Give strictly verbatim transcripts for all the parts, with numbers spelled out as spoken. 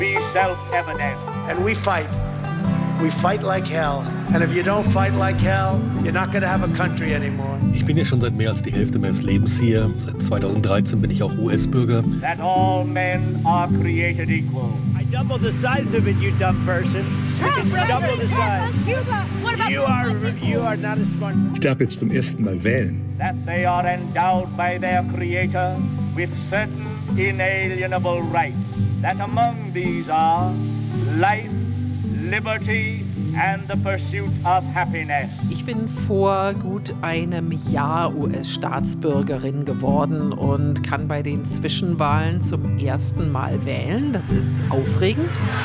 be self-evident. And we fight. We fight like hell. And if you don't fight like hell, you're not going to have a country anymore. Ich bin ja schon seit mehr als die Hälfte meines Lebens hier. Seit zweitausenddreizehn bin ich auch U S-Bürger. That all men are created equal. I double the size of it, you dumb person. You can double the size. You are, you are not a smart. Ich darf jetzt zum ersten Mal wählen. That they are endowed by their Creator with certain inalienable rights. That among these are life, liberty and the pursuit of happiness. Ich bin vor gut einem Jahr U S-Staatsbürgerin geworden und kann bei den Zwischenwahlen zum ersten Mal wählen. Das ist aufregend.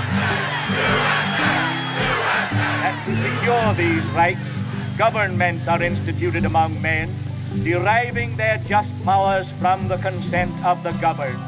And to secure these rights, governments are instituted among men, deriving their just powers from the consent of the governed.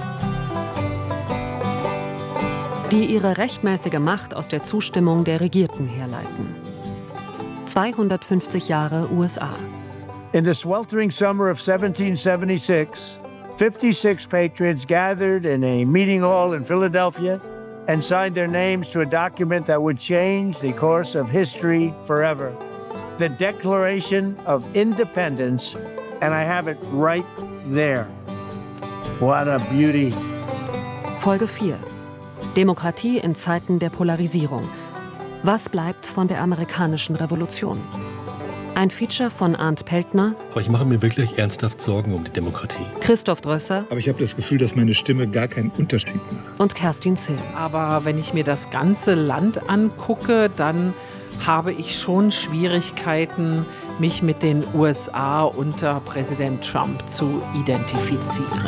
Die ihre rechtmäßige Macht aus der Zustimmung der Regierten herleiten. zweihundertfünfzig Jahre U S A. In the sweltering summer of seventeen seventy-six, fifty-six patriots gathered in a meeting hall in Philadelphia and signed their names to a document that would change the course of history forever. The Declaration of Independence, and I have it right there. What a beauty. Folge vier. Demokratie in Zeiten der Polarisierung. Was bleibt von der amerikanischen Revolution? Ein Feature von Arndt Peltner. Aber ich mache mir wirklich ernsthaft Sorgen um die Demokratie. Christoph Drösser. Aber ich habe das Gefühl, dass meine Stimme gar keinen Unterschied macht. Und Kerstin Zill. Aber wenn ich mir das ganze Land angucke, dann habe ich schon Schwierigkeiten, mich mit den U S A unter Präsident Trump zu identifizieren.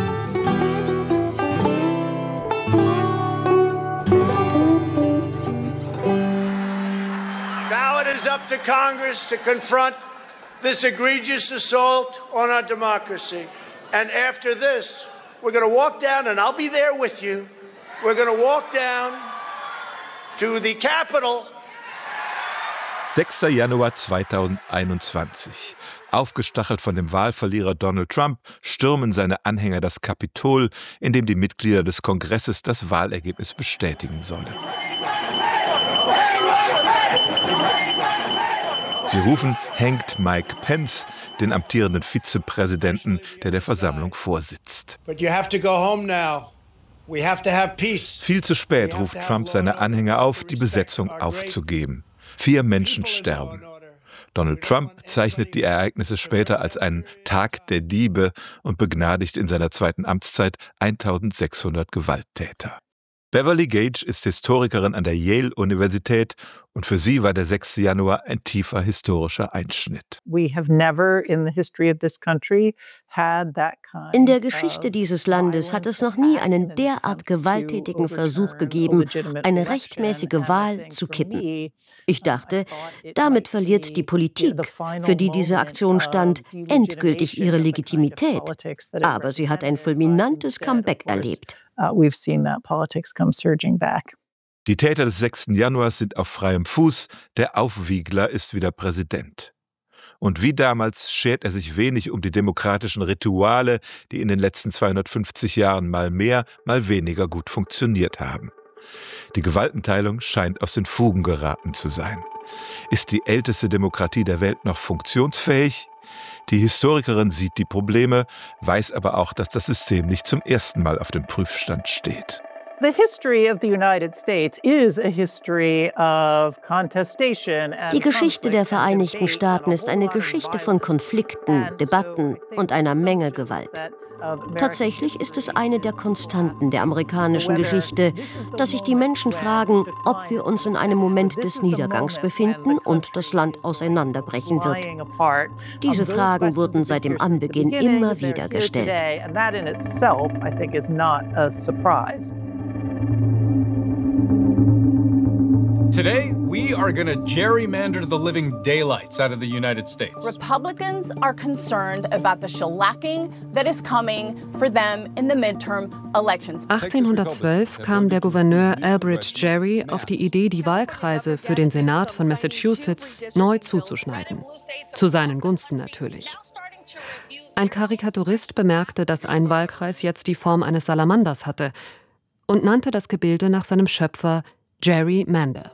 Up to Congress to confront this egregious assault on our democracy. And after this, we're going to walk down, and I'll be there with you. We're going to walk down to the Capitol. sechster Januar zweitausendeinundzwanzig. Aufgestachelt von dem Wahlverlierer Donald Trump stürmen seine Anhänger das Kapitol, in dem die Mitglieder des Kongresses das Wahlergebnis bestätigen sollen. Sie rufen, hängt Mike Pence, den amtierenden Vizepräsidenten, der der Versammlung vorsitzt. Viel zu spät ruft Trump seine Anhänger auf, die Besetzung aufzugeben. Vier Menschen sterben. Donald Trump bezeichnet die Ereignisse später als einen Tag der Diebe und begnadigt in seiner zweiten Amtszeit eintausendsechshundert Gewalttäter. Beverly Gage ist Historikerin an der Yale-Universität und für sie war der sechster Januar ein tiefer historischer Einschnitt. In der Geschichte dieses Landes hat es noch nie einen derart gewalttätigen Versuch gegeben, eine rechtmäßige Wahl zu kippen. Ich dachte, damit verliert die Politik, für die diese Aktion stand, endgültig ihre Legitimität. Aber sie hat ein fulminantes Comeback erlebt. Die Täter des sechsten Januars sind auf freiem Fuß, der Aufwiegler ist wieder Präsident. Und wie damals schert er sich wenig um die demokratischen Rituale, die in den letzten zweihundertfünfzig Jahren mal mehr, mal weniger gut funktioniert haben. Die Gewaltenteilung scheint aus den Fugen geraten zu sein. Ist die älteste Demokratie der Welt noch funktionsfähig? Die Historikerin sieht die Die weiß aber auch, dass das System nicht zum ersten Mal auf dem Prüfstand steht. Die Geschichte der Vereinigten Staaten ist eine Geschichte von Konflikten, Debatten und einer Menge Gewalt. Tatsächlich ist es eine der Konstanten der amerikanischen Geschichte, dass sich die Menschen fragen, ob wir uns in einem Moment des Niedergangs befinden und das Land auseinanderbrechen wird. Diese Fragen wurden seit dem Anbeginn immer wieder gestellt. Today, we are going to gerrymander the living daylights out of the United States. Republicans are concerned about the shellacking that is coming for them in the midterm elections. achtzehnhundertzwölf kam der Gouverneur Elbridge Gerry auf die Idee, die Wahlkreise für den Senat von Massachusetts neu zuzuschneiden. Zu seinen Gunsten natürlich. Ein Karikaturist bemerkte, dass ein Wahlkreis jetzt die Form eines Salamanders hatte. und nannte das Gebilde nach seinem Schöpfer Gerrymander.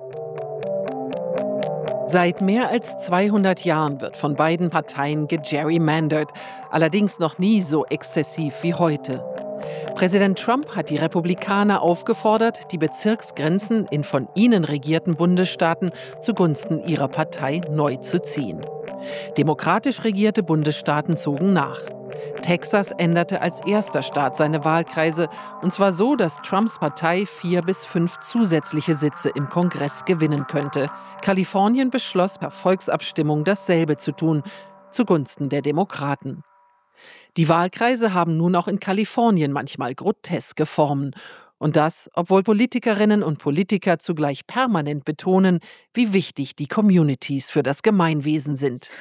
Seit mehr als zweihundert Jahren wird von beiden Parteien gegerrymandert, allerdings noch nie so exzessiv wie heute. Präsident Trump hat die Republikaner aufgefordert, die Bezirksgrenzen in von ihnen regierten Bundesstaaten zugunsten ihrer Partei neu zu ziehen. Demokratisch regierte Bundesstaaten zogen nach. Texas änderte als erster Staat seine Wahlkreise, und zwar so, dass Trumps Partei vier bis fünf zusätzliche Sitze im Kongress gewinnen könnte. Kalifornien beschloss per Volksabstimmung dasselbe zu tun, zugunsten der Demokraten. Die Wahlkreise haben nun auch in Kalifornien manchmal groteske Formen. Und das, obwohl Politikerinnen und Politiker zugleich permanent betonen, wie wichtig die Communities für das Gemeinwesen sind.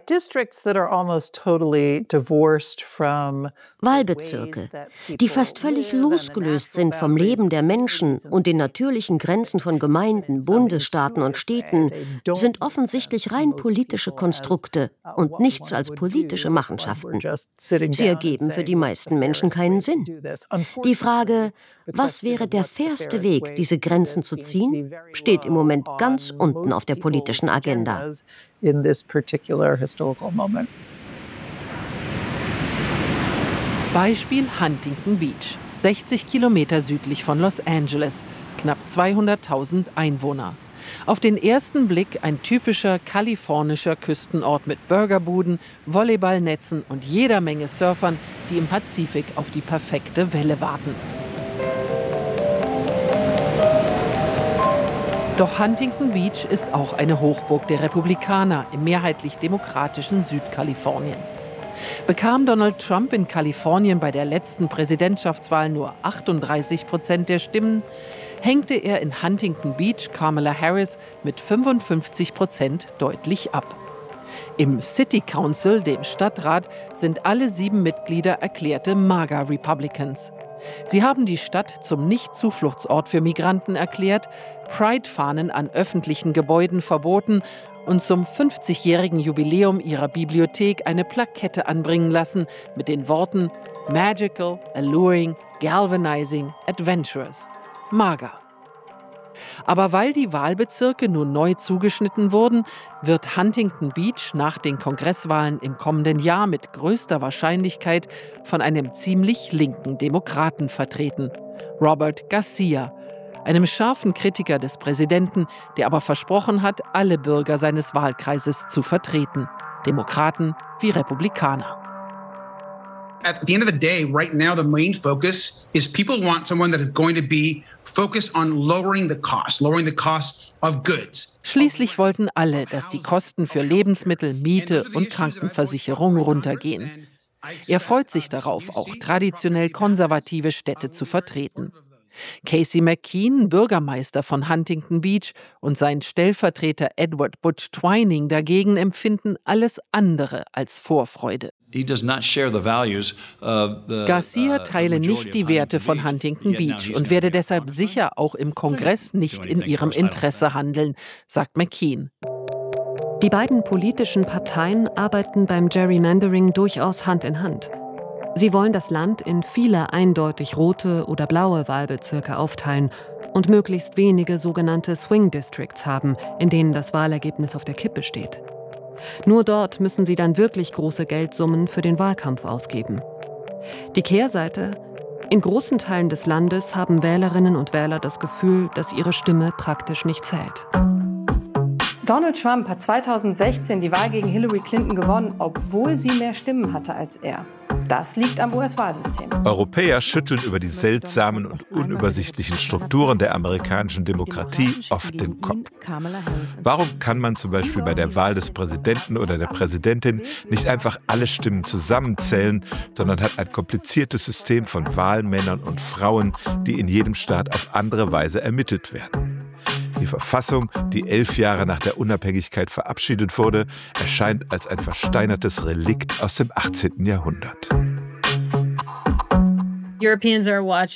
Wahlbezirke, die fast völlig losgelöst sind vom Leben der Menschen und den natürlichen Grenzen von Gemeinden, Bundesstaaten und Städten, sind offensichtlich rein politische Konstrukte und nichts als politische Machenschaften. Sie ergeben für die meisten Menschen keinen Sinn. Die Frage, was wäre der fairste Weg, diese Grenzen zu ziehen, steht im Moment ganz unten auf der politischen Agenda. Beispiel Huntington Beach, sechzig Kilometer südlich von Los Angeles, knapp zweihunderttausend Einwohner. Auf den ersten Blick ein typischer kalifornischer Küstenort mit Burgerbuden, Volleyballnetzen und jeder Menge Surfern, die im Pazifik auf die perfekte Welle warten. Doch Huntington Beach ist auch eine Hochburg der Republikaner im mehrheitlich demokratischen Südkalifornien. Bekam Donald Trump in Kalifornien bei der letzten Präsidentschaftswahl nur achtunddreißig Prozent der Stimmen, hängte er in Huntington Beach Kamala Harris mit fünfundfünfzig Prozent deutlich ab. Im City Council, dem Stadtrat, sind alle sieben Mitglieder erklärte MAGA-Republicans. Sie haben die Stadt zum Nicht-Zufluchtsort für Migranten erklärt, Pride-Fahnen an öffentlichen Gebäuden verboten und zum fünfzigjährigen Jubiläum ihrer Bibliothek eine Plakette anbringen lassen mit den Worten Magical, Alluring, Galvanizing, Adventurous. MAGA. Aber weil die Wahlbezirke nun neu zugeschnitten wurden, wird Huntington Beach nach den Kongresswahlen im kommenden Jahr mit größter Wahrscheinlichkeit von einem ziemlich linken Demokraten vertreten, Robert Garcia, einem scharfen Kritiker des Präsidenten, der aber versprochen hat, alle Bürger seines Wahlkreises zu vertreten, Demokraten wie Republikaner. At the end of the day, right now, the main focus is people want someone that is going to be focused on lowering the cost, lowering the cost of goods. Schließlich wollten alle, dass die Kosten für Lebensmittel, Miete und Krankenversicherung runtergehen. Er freut sich darauf, auch traditionell konservative Städte zu vertreten. Casey McKean, Bürgermeister von Huntington Beach, und sein Stellvertreter Edward Butch Twining dagegen empfinden alles andere als Vorfreude. Garcia teile nicht die Werte von Huntington Beach und werde deshalb sicher auch im Kongress nicht in ihrem Interesse handeln, sagt McKean. Die beiden politischen Parteien arbeiten beim Gerrymandering durchaus Hand in Hand. Sie wollen das Land in viele eindeutig rote oder blaue Wahlbezirke aufteilen und möglichst wenige sogenannte Swing Districts haben, in denen das Wahlergebnis auf der Kippe steht. Nur dort müssen sie dann wirklich große Geldsummen für den Wahlkampf ausgeben. Die Kehrseite: In großen Teilen des Landes haben Wählerinnen und Wähler das Gefühl, dass ihre Stimme praktisch nicht zählt. Donald Trump hat zweitausendsechzehn die Wahl gegen Hillary Clinton gewonnen, obwohl sie mehr Stimmen hatte als er. Das liegt am U S-Wahlsystem. Europäer schütteln über die seltsamen und unübersichtlichen Strukturen der amerikanischen Demokratie oft den Kopf. Warum kann man zum Beispiel bei der Wahl des Präsidenten oder der Präsidentin nicht einfach alle Stimmen zusammenzählen, sondern hat ein kompliziertes System von Wahlmännern und Frauen, die in jedem Staat auf andere Weise ermittelt werden? Die Verfassung, die elf Jahre nach der Unabhängigkeit verabschiedet wurde, erscheint als ein versteinertes Relikt aus dem achtzehnten Jahrhundert. Europeans are watching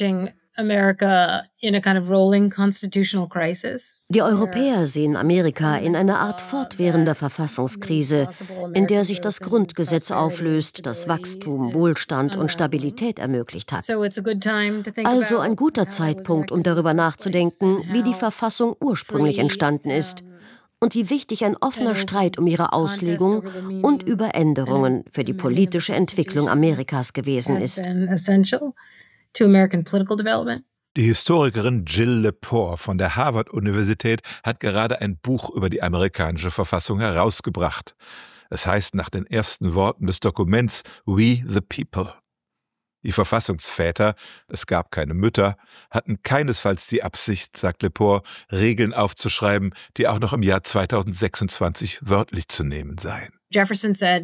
America in a kind of rolling constitutional crisis. Die Europäer sehen Amerika in einer Art fortwährender Verfassungskrise, in der sich das Grundgesetz auflöst, das Wachstum, Wohlstand und Stabilität ermöglicht hat. Also ein guter Zeitpunkt, um darüber nachzudenken, wie die Verfassung ursprünglich entstanden ist und wie wichtig ein offener Streit um ihre Auslegung und über Änderungen für die politische Entwicklung Amerikas gewesen ist. To American political development. Die Historikerin Jill Lepore von der Harvard-Universität hat gerade ein Buch über die amerikanische Verfassung herausgebracht. Es heißt nach den ersten Worten des Dokuments We the People. Die Verfassungsväter, es gab keine Mütter, hatten keinesfalls die Absicht, sagt Lepore, Regeln aufzuschreiben, die auch noch im Jahr zweitausendsechsundzwanzig wörtlich zu nehmen seien. Jefferson said,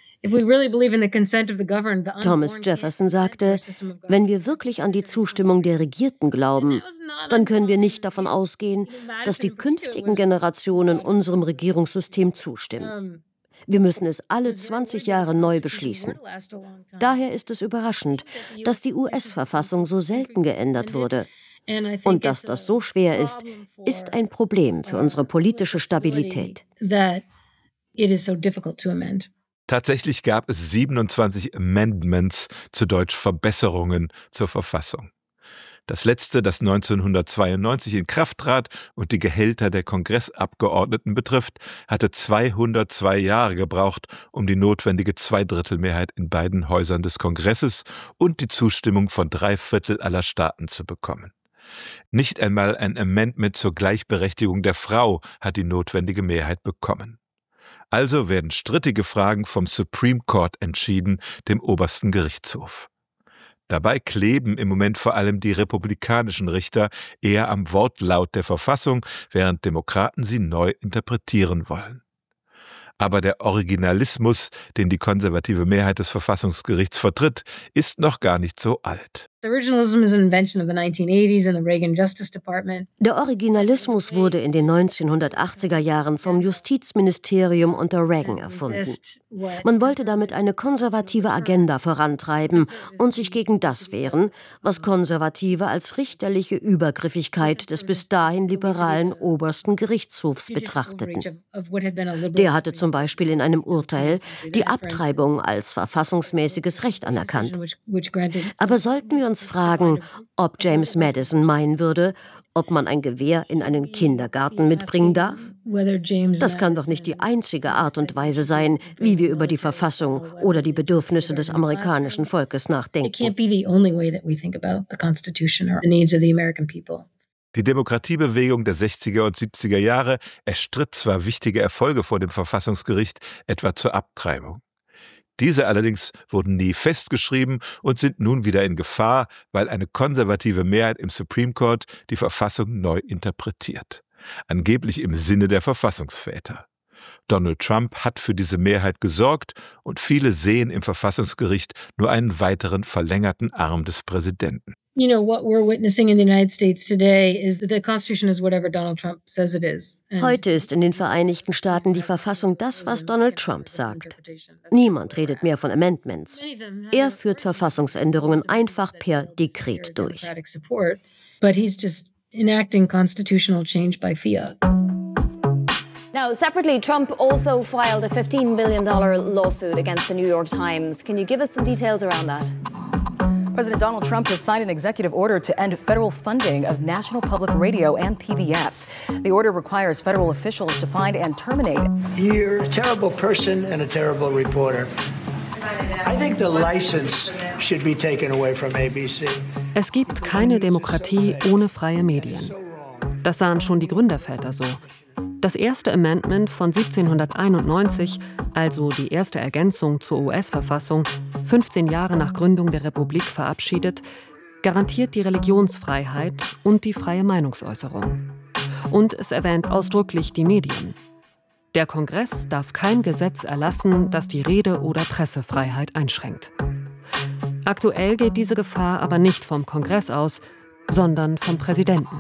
Thomas Jefferson sagte, wenn wir wirklich an die Zustimmung der Regierten glauben, dann können wir nicht davon ausgehen, dass die künftigen Generationen unserem Regierungssystem zustimmen. Wir müssen es alle zwanzig Jahre neu beschließen. Daher ist es überraschend, dass die U S-Verfassung so selten geändert wurde. Und dass das so schwer ist, ist ein Problem für unsere politische Stabilität. Tatsächlich gab es siebenundzwanzig Amendments, zu Deutsch Verbesserungen zur Verfassung. Das letzte, das neunzehnhundertzweiundneunzig in Kraft trat und die Gehälter der Kongressabgeordneten betrifft, hatte zweihundertzwei Jahre gebraucht, um die notwendige Zweidrittelmehrheit in beiden Häusern des Kongresses und die Zustimmung von drei Viertel aller Staaten zu bekommen. Nicht einmal ein Amendment zur Gleichberechtigung der Frau hat die notwendige Mehrheit bekommen. Also werden strittige Fragen vom Supreme Court entschieden, dem obersten Gerichtshof. Dabei kleben im Moment vor allem die republikanischen Richter eher am Wortlaut der Verfassung, während Demokraten sie neu interpretieren wollen. Aber der Originalismus, den die konservative Mehrheit des Verfassungsgerichts vertritt, ist noch gar nicht so alt. Der Originalismus wurde in den neunzehnhundertachtziger Jahren vom Justizministerium unter Reagan erfunden. Man wollte damit eine konservative Agenda vorantreiben und sich gegen das wehren, was Konservative als richterliche Übergriffigkeit des bis dahin liberalen obersten Gerichtshofs betrachteten. Der hatte zum Beispiel in einem Urteil die Abtreibung als verfassungsmäßiges Recht anerkannt. Aber sollten wir uns fragen, ob James Madison meinen würde, ob man ein Gewehr in einen Kindergarten mitbringen darf? Das kann doch nicht die einzige Art und Weise sein, wie wir über die Verfassung oder die Bedürfnisse des amerikanischen Volkes nachdenken. Die Demokratiebewegung der sechziger und siebziger Jahre erstritt zwar wichtige Erfolge vor dem Verfassungsgericht, etwa zur Abtreibung. Diese allerdings wurden nie festgeschrieben und sind nun wieder in Gefahr, weil eine konservative Mehrheit im Supreme Court die Verfassung neu interpretiert. Angeblich im Sinne der Verfassungsväter. Donald Trump hat für diese Mehrheit gesorgt und viele sehen im Verfassungsgericht nur einen weiteren verlängerten Arm des Präsidenten. You know, what we're witnessing in the United States today is that the Constitution is whatever Donald Trump says it is. Heute ist in den Vereinigten Staaten die Verfassung das, was Donald Trump sagt. Niemand redet mehr von Amendments. Er führt Verfassungsänderungen einfach per Dekret durch. But he's just enacting constitutional change by fiat. Now, separately, Trump also filed a fifteen billion dollars lawsuit against the New York Times. Can you give us some details around that? President Donald Trump has signed an executive order to end federal funding of National Public Radio and P B S. The order requires federal officials to find and terminate. You're a terrible person and a terrible reporter. I think the license should be taken away from A B C. Es gibt keine Demokratie ohne freie Medien. Das sahen schon die Gründerväter so. Das erste Amendment von siebzehnhunderteinundneunzig, also die erste Ergänzung zur U S-Verfassung, fünfzehn Jahre nach Gründung der Republik verabschiedet, garantiert die Religionsfreiheit und die freie Meinungsäußerung. Und es erwähnt ausdrücklich die Medien. Der Kongress darf kein Gesetz erlassen, das die Rede- oder Pressefreiheit einschränkt. Aktuell geht diese Gefahr aber nicht vom Kongress aus, sondern vom Präsidenten.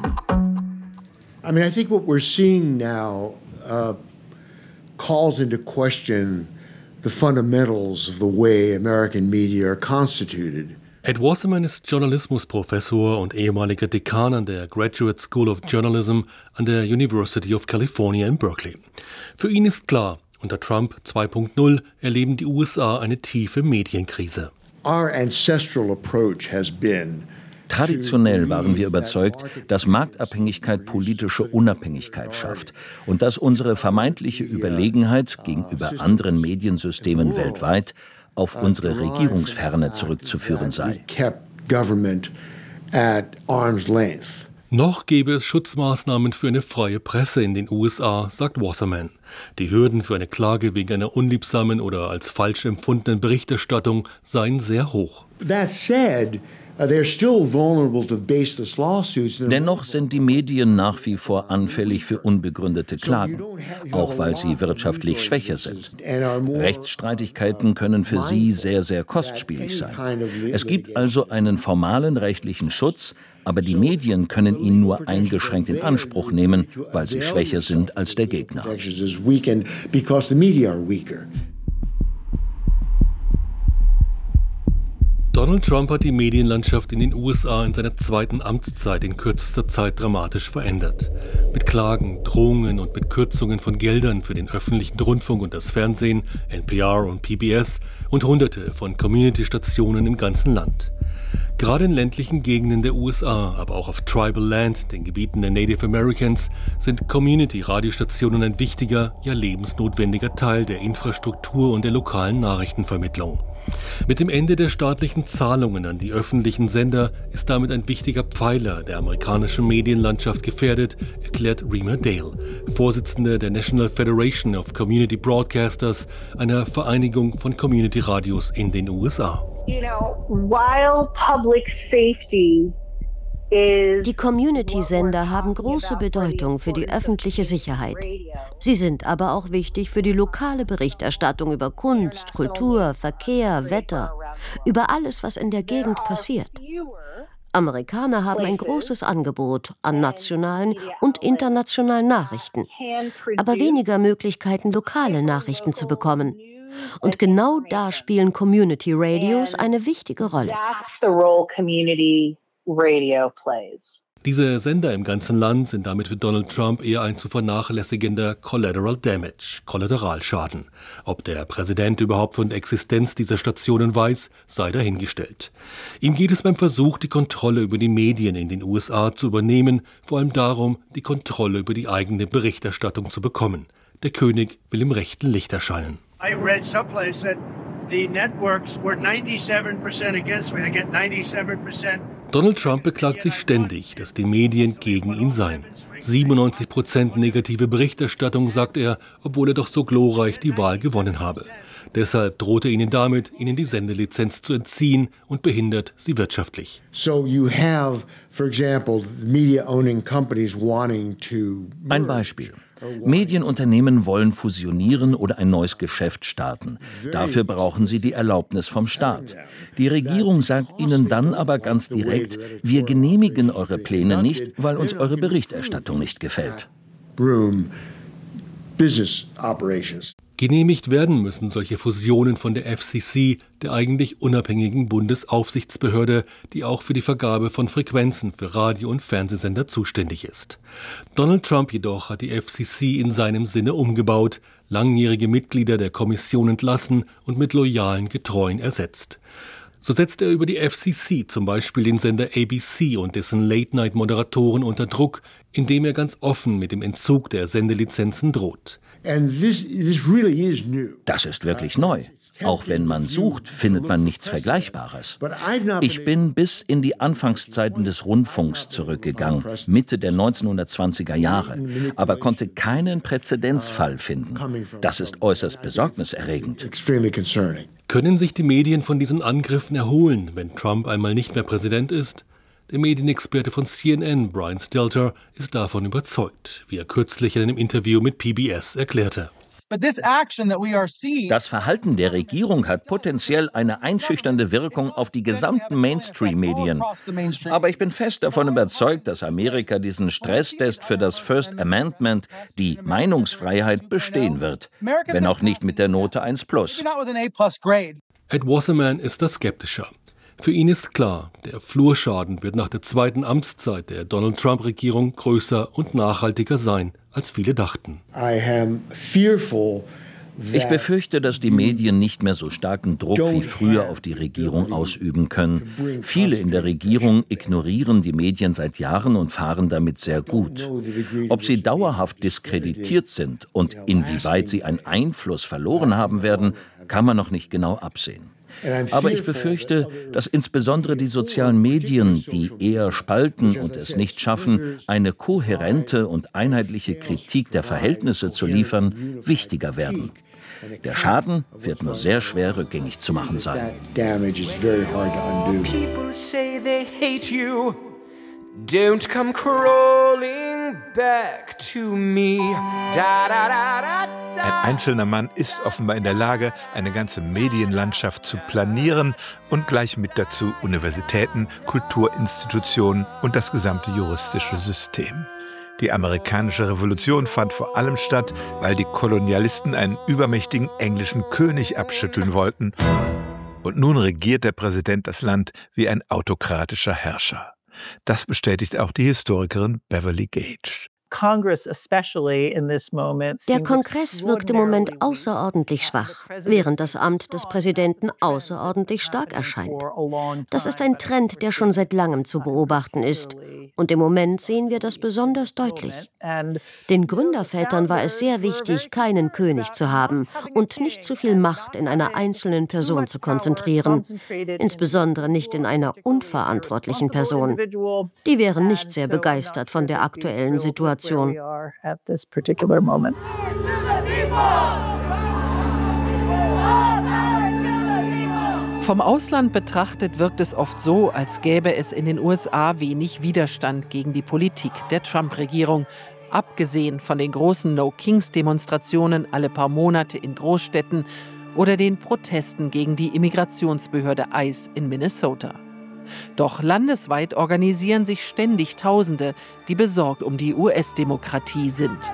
I mean, I think what we're seeing now uh, calls into question the fundamentals of the way American media are constituted. Ed Wasserman ist Journalismusprofessor und ehemaliger Dekan an der Graduate School of Journalism an der University of California in Berkeley. Für ihn ist klar, unter Trump zwei Punkt null erleben die U S A eine tiefe Medienkrise. Our ancestral approach has been Traditionell waren wir überzeugt, dass Marktabhängigkeit politische Unabhängigkeit schafft und dass unsere vermeintliche Überlegenheit gegenüber anderen Mediensystemen weltweit auf unsere Regierungsferne zurückzuführen sei. Noch gäbe es Schutzmaßnahmen für eine freie Presse in den U S A, sagt Wasserman. Die Hürden für eine Klage wegen einer unliebsamen oder als falsch empfundenen Berichterstattung seien sehr hoch. That said, Dennoch sind die Medien nach wie vor anfällig für unbegründete Klagen, auch weil sie wirtschaftlich schwächer sind. Rechtsstreitigkeiten können für sie sehr, sehr kostspielig sein. Es gibt also einen formalen rechtlichen Schutz, aber die Medien können ihn nur eingeschränkt in Anspruch nehmen, weil sie schwächer sind als der Gegner. Donald Trump hat die Medienlandschaft in den U S A in seiner zweiten Amtszeit in kürzester Zeit dramatisch verändert. Mit Klagen, Drohungen und mit Kürzungen von Geldern für den öffentlichen Rundfunk und das Fernsehen, N P R und P B S und Hunderte von Community-Stationen im ganzen Land. Gerade in ländlichen Gegenden der U S A, aber auch auf Tribal Land, den Gebieten der Native Americans, sind Community-Radiostationen ein wichtiger, ja lebensnotwendiger Teil der Infrastruktur und der lokalen Nachrichtenvermittlung. Mit dem Ende der staatlichen Zahlungen an die öffentlichen Sender ist damit ein wichtiger Pfeiler der amerikanischen Medienlandschaft gefährdet, erklärt Rima Dale, Vorsitzende der National Federation of Community Broadcasters, einer Vereinigung von Community-Radios in den U S A. You know, while public safety Die Community-Sender haben große Bedeutung für die öffentliche Sicherheit. Sie sind aber auch wichtig für die lokale Berichterstattung über Kunst, Kultur, Verkehr, Wetter, über alles, was in der Gegend passiert. Amerikaner haben ein großes Angebot an nationalen und internationalen Nachrichten, aber weniger Möglichkeiten, lokale Nachrichten zu bekommen. Und genau da spielen Community-Radios eine wichtige Rolle. Radio plays. Diese Sender im ganzen Land sind damit für Donald Trump eher ein zu vernachlässigender Collateral Damage, Kollateralschaden. Ob der Präsident überhaupt von der Existenz dieser Stationen weiß, sei dahingestellt. Ihm geht es beim Versuch, die Kontrolle über die Medien in den U S A zu übernehmen, vor allem darum, die Kontrolle über die eigene Berichterstattung zu bekommen. Der König will im rechten Licht erscheinen. I read someplace that the networks were ninety-seven percent against me. I get ninety-seven percent. Donald Trump beklagt sich ständig, dass die Medien gegen ihn seien. siebenundneunzig Prozent negative Berichterstattung, sagt er, obwohl er doch so glorreich die Wahl gewonnen habe. Deshalb droht er ihnen damit, ihnen die Sendelizenz zu entziehen und behindert sie wirtschaftlich. So you have, for example, media-owning companies wanting to Ein Beispiel. Medienunternehmen wollen fusionieren oder ein neues Geschäft starten. Dafür brauchen sie die Erlaubnis vom Staat. Die Regierung sagt ihnen dann aber ganz direkt, wir genehmigen eure Pläne nicht, weil uns eure Berichterstattung nicht gefällt. Genehmigt werden müssen solche Fusionen von der F C C, der eigentlich unabhängigen Bundesaufsichtsbehörde, die auch für die Vergabe von Frequenzen für Radio- und Fernsehsender zuständig ist. Donald Trump jedoch hat die F C C in seinem Sinne umgebaut, langjährige Mitglieder der Kommission entlassen und mit loyalen Getreuen ersetzt. So setzt er über die F C C zum Beispiel den Sender A B C und dessen Late-Night-Moderatoren unter Druck, indem er ganz offen mit dem Entzug der Sendelizenzen droht. Das ist wirklich neu. Auch wenn man sucht, findet man nichts Vergleichbares. Ich bin bis in die Anfangszeiten des Rundfunks zurückgegangen, Mitte der neunzehnhundertzwanziger Jahre, aber konnte keinen Präzedenzfall finden. Das ist äußerst besorgniserregend. Können sich die Medien von diesen Angriffen erholen, wenn Trump einmal nicht mehr Präsident ist? Der Medienexperte von C N N, Brian Stelter, ist davon überzeugt, wie er kürzlich in einem Interview mit P B S erklärte. Das Verhalten der Regierung hat potenziell eine einschüchternde Wirkung auf die gesamten Mainstream-Medien. Aber ich bin fest davon überzeugt, dass Amerika diesen Stresstest für das First Amendment, die Meinungsfreiheit, bestehen wird. Wenn auch nicht mit der Note eins plus. Ed Wasserman ist da skeptischer. Für ihn ist klar, der Flurschaden wird nach der zweiten Amtszeit der Donald-Trump-Regierung größer und nachhaltiger sein, als viele dachten. I am fearful Ich befürchte, dass die Medien nicht mehr so starken Druck wie früher auf die Regierung ausüben können. Viele in der Regierung ignorieren die Medien seit Jahren und fahren damit sehr gut. Ob sie dauerhaft diskreditiert sind und inwieweit sie einen Einfluss verloren haben werden, kann man noch nicht genau absehen. Aber ich befürchte, dass insbesondere die sozialen Medien, die eher spalten und es nicht schaffen, eine kohärente und einheitliche Kritik der Verhältnisse zu liefern, wichtiger werden. Der Schaden wird nur sehr schwer rückgängig zu machen sein. Don't come crawling back to me. Da, da, da, da, da. Ein einzelner Mann ist offenbar in der Lage, eine ganze Medienlandschaft zu planieren und gleich mit dazu Universitäten, Kulturinstitutionen und das gesamte juristische System. Die amerikanische Revolution fand vor allem statt, weil die Kolonialisten einen übermächtigen englischen König abschütteln wollten. Und nun regiert der Präsident das Land wie ein autokratischer Herrscher. Das bestätigt auch die Historikerin Beverly Gage. Der Kongress wirkt im Moment außerordentlich schwach, während das Amt des Präsidenten außerordentlich stark erscheint. Das ist ein Trend, der schon seit langem zu beobachten ist. Und im Moment sehen wir das besonders deutlich. Den Gründervätern war es sehr wichtig, keinen König zu haben und nicht zu viel Macht in einer einzelnen Person zu konzentrieren, insbesondere nicht in einer unverantwortlichen Person. Die wären nicht sehr begeistert von der aktuellen Situation. Vom Ausland betrachtet wirkt es oft so, als gäbe es in den U S A wenig Widerstand gegen die Politik der Trump-Regierung, abgesehen von den großen No-Kings-Demonstrationen alle paar Monate in Großstädten oder den Protesten gegen die Immigrationsbehörde ICE in Minnesota. Doch landesweit organisieren sich ständig Tausende, die besorgt um die U S-Demokratie sind.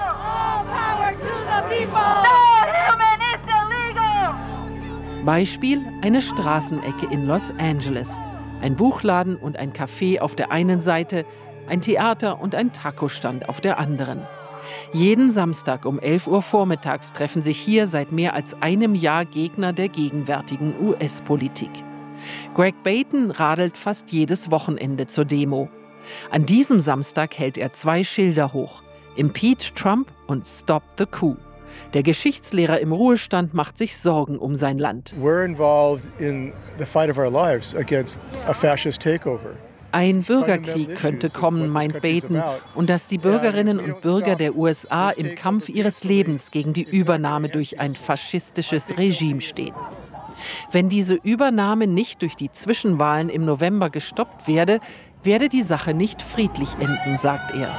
Beispiel eine Straßenecke in Los Angeles. Ein Buchladen und ein Café auf der einen Seite, ein Theater und ein Taco-Stand auf der anderen. Jeden Samstag um elf Uhr vormittags treffen sich hier seit mehr als einem Jahr Gegner der gegenwärtigen U S-Politik. Greg Bayton radelt fast jedes Wochenende zur Demo. An diesem Samstag hält er zwei Schilder hoch: Impeach Trump und Stop the Coup. Der Geschichtslehrer im Ruhestand macht sich Sorgen um sein Land. We're involved in the fight of our lives against a fascist takeover. Ein Bürgerkrieg könnte kommen, meint Bayton, und dass die Bürgerinnen und Bürger der U S A im Kampf ihres Lebens gegen die Übernahme durch ein faschistisches Regime stehen. Wenn diese Übernahme nicht durch die Zwischenwahlen im November gestoppt werde, werde die Sache nicht friedlich enden, sagt er.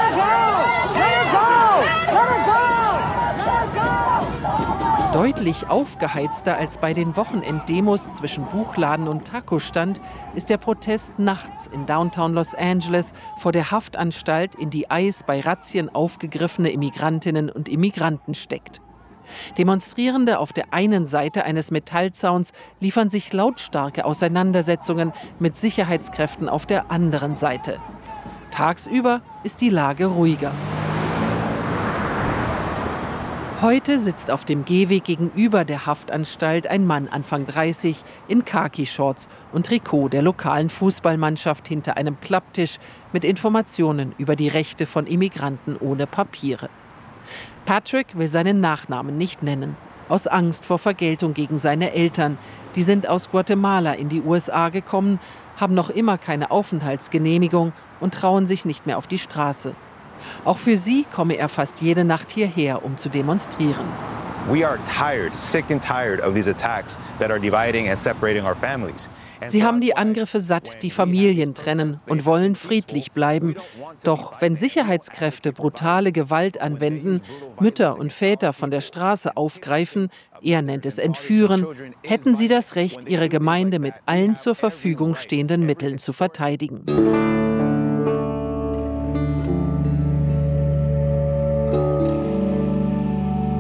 Deutlich aufgeheizter als bei den Wochenenddemos zwischen Buchladen und Taco-Stand ist der Protest nachts in Downtown Los Angeles vor der Haftanstalt, in die ICE bei Razzien aufgegriffene Immigrantinnen und Immigranten steckt. Demonstrierende auf der einen Seite eines Metallzauns liefern sich lautstarke Auseinandersetzungen mit Sicherheitskräften auf der anderen Seite. Tagsüber ist die Lage ruhiger. Heute sitzt auf dem Gehweg gegenüber der Haftanstalt ein Mann Anfang dreißig in Khaki-Shorts und Trikot der lokalen Fußballmannschaft hinter einem Klapptisch mit Informationen über die Rechte von Immigranten ohne Papiere. Patrick will seinen Nachnamen nicht nennen, aus Angst vor Vergeltung gegen seine Eltern. Die sind aus Guatemala in die U S A gekommen, haben noch immer keine Aufenthaltsgenehmigung und trauen sich nicht mehr auf die Straße. Auch für sie komme er fast jede Nacht hierher, um zu demonstrieren. We are tired, sick and tired of these attacks that are dividing and separating our families. Sie haben die Angriffe satt, die Familien trennen und wollen friedlich bleiben. Doch wenn Sicherheitskräfte brutale Gewalt anwenden, Mütter und Väter von der Straße aufgreifen, er nennt es Entführen, hätten sie das Recht, ihre Gemeinde mit allen zur Verfügung stehenden Mitteln zu verteidigen.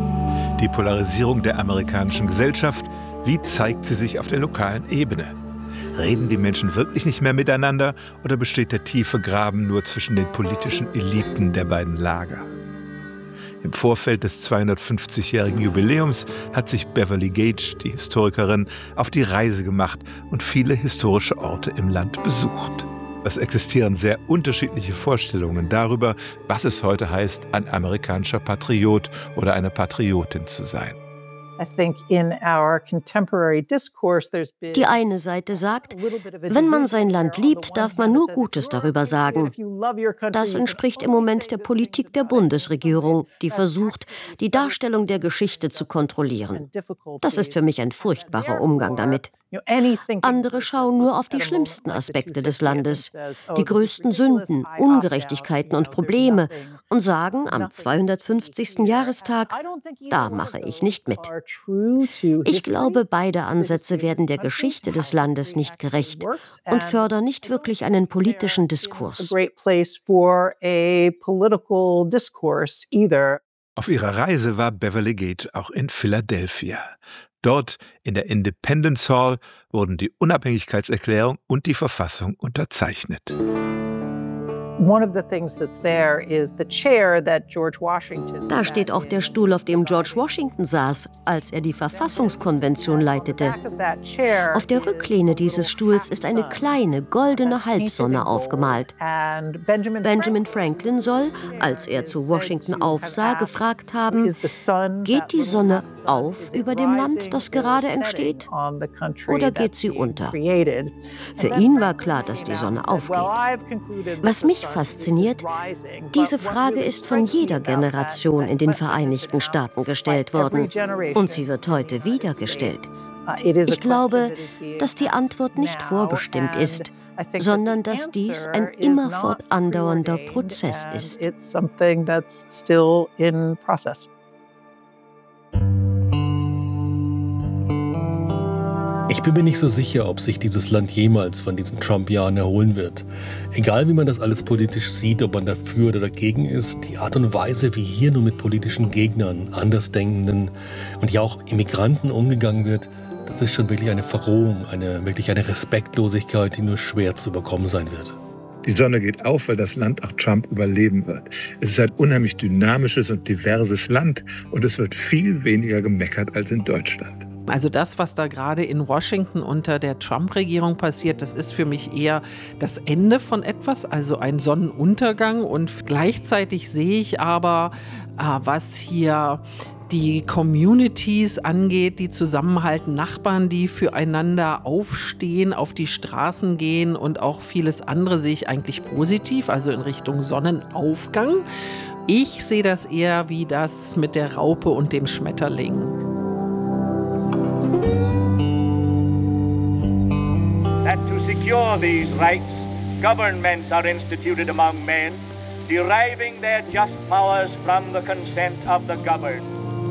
Die Polarisierung der amerikanischen Gesellschaft, wie zeigt sie sich auf der lokalen Ebene? Reden die Menschen wirklich nicht mehr miteinander oder besteht der tiefe Graben nur zwischen den politischen Eliten der beiden Lager? Im Vorfeld des zweihundertfünfzigjährigen Jubiläums hat sich Beverly Gage, die Historikerin, auf die Reise gemacht und viele historische Orte im Land besucht. Es existieren sehr unterschiedliche Vorstellungen darüber, was es heute heißt, ein amerikanischer Patriot oder eine Patriotin zu sein. Die eine Seite sagt, wenn man sein Land liebt, darf man nur Gutes darüber sagen. Das entspricht im Moment der Politik der Bundesregierung, die versucht, die Darstellung der Geschichte zu kontrollieren. Das ist für mich ein furchtbarer Umgang damit. Andere schauen nur auf die schlimmsten Aspekte des Landes, die größten Sünden, Ungerechtigkeiten und Probleme und sagen am zweihundertfünfzigsten Jahrestag, da mache ich nicht mit. Ich glaube, beide Ansätze werden der Geschichte des Landes nicht gerecht und fördern nicht wirklich einen politischen Diskurs. Auf ihrer Reise war Beverly Gage auch in Philadelphia. Dort in der Independence Hall wurden die Unabhängigkeitserklärung und die Verfassung unterzeichnet. Da steht auch der Stuhl, auf dem George Washington saß, als er die Verfassungskonvention leitete. Auf der Rücklehne dieses Stuhls ist eine kleine goldene Halbsonne aufgemalt. Benjamin Franklin soll, als er zu Washington aufsah, gefragt haben, geht die Sonne auf über dem Land, das gerade entsteht, oder geht sie unter? Für ihn war klar, dass die Sonne aufgeht. Was mich fasziniert, diese Frage ist von jeder Generation in den Vereinigten Staaten gestellt worden und sie wird heute wieder gestellt. Ich glaube, dass die Antwort nicht vorbestimmt ist, sondern dass dies ein immerfort andauernder Prozess ist. Ich bin mir nicht so sicher, ob sich dieses Land jemals von diesen Trump-Jahren erholen wird. Egal wie man das alles politisch sieht, ob man dafür oder dagegen ist, die Art und Weise, wie hier nun mit politischen Gegnern, Andersdenkenden und ja auch Immigranten umgegangen wird, das ist schon wirklich eine Verrohung, eine, wirklich eine Respektlosigkeit, die nur schwer zu bekommen sein wird. Die Sonne geht auf, weil das Land auch Trump überleben wird. Es ist ein unheimlich dynamisches und diverses Land und es wird viel weniger gemeckert als in Deutschland. Also das, was da gerade in Washington unter der Trump-Regierung passiert, das ist für mich eher das Ende von etwas, also ein Sonnenuntergang. Und gleichzeitig sehe ich aber, was hier die Communities angeht, die zusammenhalten, Nachbarn, die füreinander aufstehen, auf die Straßen gehen und auch vieles andere sehe ich eigentlich positiv, also in Richtung Sonnenaufgang. Ich sehe das eher wie das mit der Raupe und dem Schmetterling. That to secure these rights, governments are instituted among men, deriving their just powers from the consent of the governed.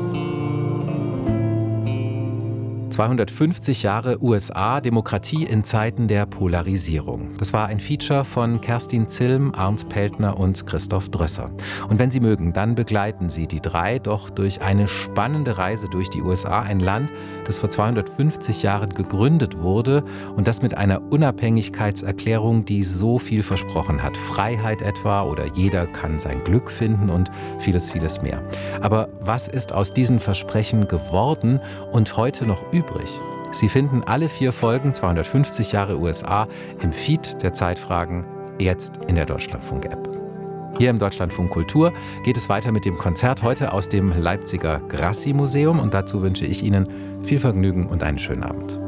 zweihundertfünfzig Jahre U S A, Demokratie in Zeiten der Polarisierung. Das war ein Feature von Kerstin Zilm, Arndt Peltner und Christoph Drösser. Und wenn Sie mögen, dann begleiten Sie die drei doch durch eine spannende Reise durch die U S A, ein Land, das vor zweihundertfünfzig Jahren gegründet wurde und das mit einer Unabhängigkeitserklärung, die so viel versprochen hat. Freiheit etwa oder jeder kann sein Glück finden und vieles, vieles mehr. Aber was ist aus diesen Versprechen geworden und heute noch übrig? Sie finden alle vier Folgen zweihundertfünfzig Jahre U S A im Feed der Zeitfragen, jetzt in der Deutschlandfunk-App. Hier im Deutschlandfunk Kultur geht es weiter mit dem Konzert heute aus dem Leipziger Grassi-Museum und dazu wünsche ich Ihnen viel Vergnügen und einen schönen Abend.